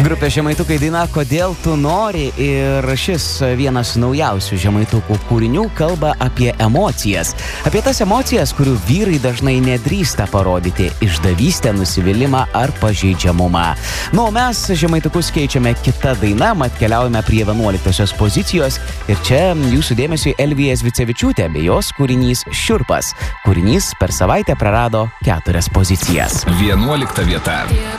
Grupė Žemaitukai daina Kodėl tu nori ir šis vienas naujausių Žemaitukų kūrinių kalba apie emocijas. Apie tas emocijas, kurių vyrai dažnai nedrįsta parodyti – išdavystę, nusivylimą ar pažeidžiamumą. O mes Žemaitukus keičiame kitą dainą, mat keliaujame prie 11 pozicijos ir čia jūsų dėmesiui Elvija Zvicevičiūtė bei jos kūrinys Šiurpas. Kūrinys per savaitę prarado 4 pozicijas. 11 vieta.